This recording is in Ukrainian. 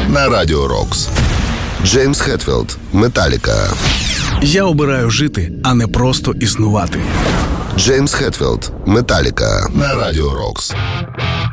на Радіо Рокс. Джеймс Хетфілд, Металіка. Я обираю жити, а не просто існувати. Джеймс Хетфілд, Металіка на Радіо Рокс.